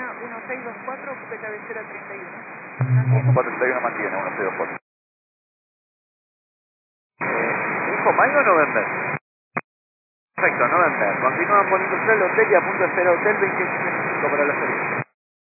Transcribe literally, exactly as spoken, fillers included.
Laguna uno seis dos cuatro, ocupe cabecera treinta y uno. uno treinta y uno mantiene, uno seis dos cuatro. Eh, ¿Info Mayo o November? Perfecto, November. Continúan por industrial hotel y a punto de esperar hotel veintiocho treinta y cinco para la salida.